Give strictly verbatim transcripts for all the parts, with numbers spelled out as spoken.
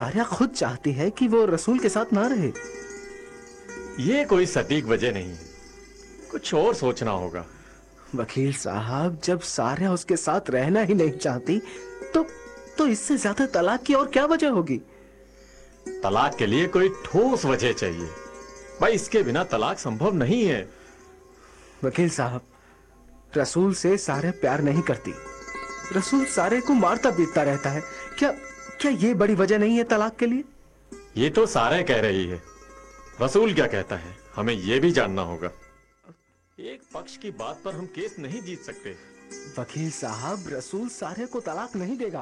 सारा खुद चाहती है कि वो रसूल के साथ ना रहे। ये कोई सटीक वजह नहीं, कुछ और सोचना होगा। वकील साहब, जब सारा उसके साथ रहना ही नहीं चाहती तो तो इससे ज्यादा तलाक की और क्या वजह होगी? तलाक के लिए कोई ठोस वजह चाहिए भाई, इसके बिना तलाक संभव नहीं है। वकील साहब, रसूल से सारे प्यार नहीं करती। रसूल सारे को मारता पीटता रहता है। क्या क्या ये बड़ी वजह नहीं है तलाक के लिए? ये तो सारे कह रही है, रसूल क्या कहता है हमें ये भी जानना होगा। एक पक्ष की बात पर हम केस नहीं जीत सकते। वकील साहब, रसूल सारे को तलाक नहीं देगा।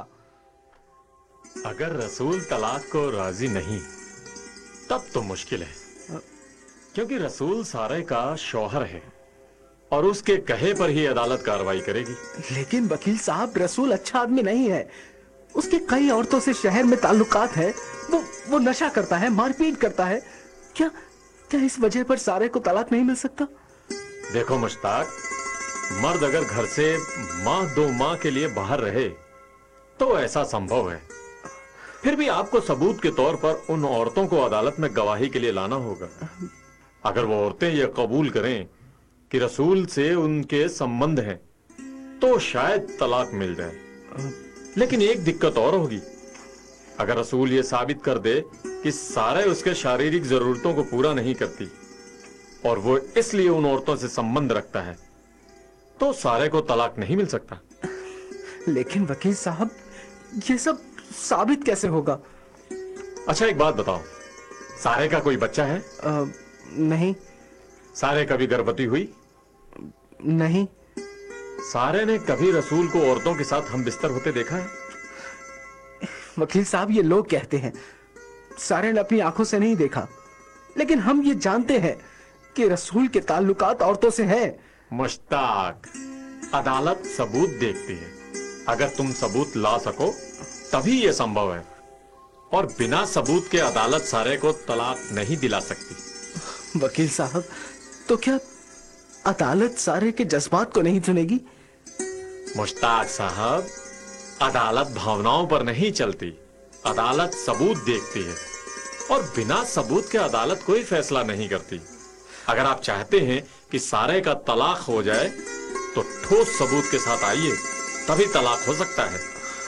अगर रसूल तलाक को राजी नहीं तब तो मुश्किल है, क्योंकि रसूल सारे का शौहर है और उसके कहे पर ही अदालत कार्रवाई करेगी। लेकिन वकील साहब, रसूल अच्छा आदमी नहीं है। उसके कई औरतों से शहर में ताल्लुकात है। वो वो नशा करता है, मारपीट करता है। क्या क्या इस वजह पर सारे को तलाक नहीं मिल सकता? देखो मुश्ताक, मर्द अगर घर से माह दो माह के लिए बाहर रहे तो ऐसा संभव है। फिर भी आपको सबूत के तौर पर उन औरतों को अदालत में गवाही के लिए लाना होगा। अगर वो औरतें ये कबूल करें कि रसूल से उनके संबंध हैं तो शायद तलाक मिल जाए। लेकिन एक दिक्कत और होगी, अगर रसूल ये साबित कर दे कि सारे उसके शारीरिक जरूरतों को पूरा नहीं करती और वो इसलिए उन औरतों से संबंध रखता है तो सारे को तलाक नहीं मिल सकता। लेकिन वकील साहब, ये सब साबित कैसे होगा? अच्छा एक बात बताओ, सारे का कोई बच्चा है? आ, नहीं। सारे कभी गर्भवती हुई? नहीं। सारे ने कभी रसूल को औरतों के साथ हम बिस्तर होते देखा है? वकील साहब, ये लोग कहते हैं, सारे ने अपनी आंखों से नहीं देखा, लेकिन हम ये जानते हैं कि रसूल के ताल्लुकात औरतों से हैं। मुश्ताक, अदालत सबूत देखती है। अगर तुम सबूत ला सको तभी यह संभव है, और बिना सबूत के अदालत सारे को तलाक नहीं दिला सकती। वकील साहब, तो क्या अदालत सारे के जज्बात को नहीं सुनेगी? मुश्ताक साहब, अदालत भावनाओं पर नहीं चलती, अदालत सबूत देखती है, और बिना सबूत के अदालत कोई फैसला नहीं करती। अगर आप चाहते हैं कि सारे का तलाक हो जाए तो ठोस सबूत के साथ आइए, तभी तलाक हो सकता है।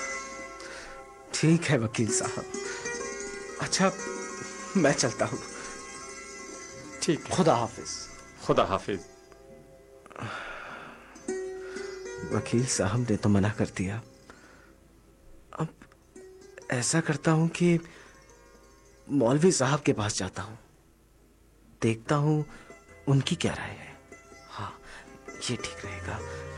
ठीक है वकील साहब। अच्छा, मैं चलता हूं। ठीक है, खुदा हाफिज। खुदा हाफिज। वकील साहब ने तो मना कर दिया। अब ऐसा करता हूं कि मौलवी साहब के पास जाता हूं, देखता हूं उनकी क्या राय है। हाँ, ये ठीक रहेगा।